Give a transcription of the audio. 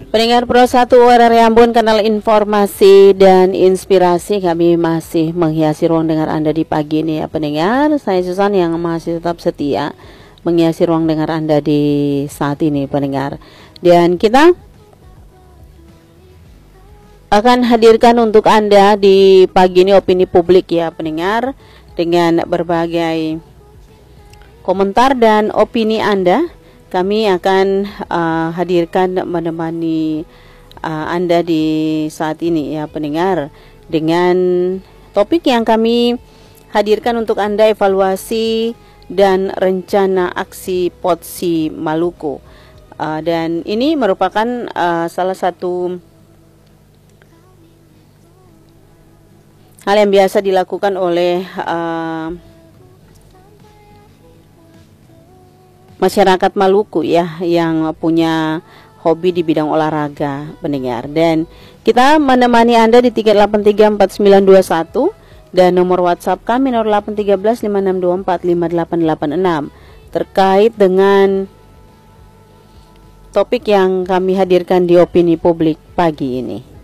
Pendengar Pro 1 RRI Ambon, kanal informasi dan inspirasi, kami masih menghiasi ruang dengar Anda di pagi ini ya pendengar. Saya Susan yang masih tetap setia menghiasi ruang dengar Anda di saat ini pendengar. Dan kita akan hadirkan untuk Anda di pagi ini opini publik ya pendengar, dengan berbagai komentar dan opini Anda. Kami akan hadirkan menemani Anda di saat ini ya pendengar, dengan topik yang kami hadirkan untuk Anda, evaluasi dan rencana aksi POTSI Maluku. Dan ini merupakan salah satu hal yang biasa dilakukan oleh masyarakat Maluku ya, yang punya hobi di bidang olahraga pendengar. Dan kita menemani Anda di 3834921 dan nomor WhatsApp kami 081356245886 terkait dengan topik yang kami hadirkan di opini publik pagi ini.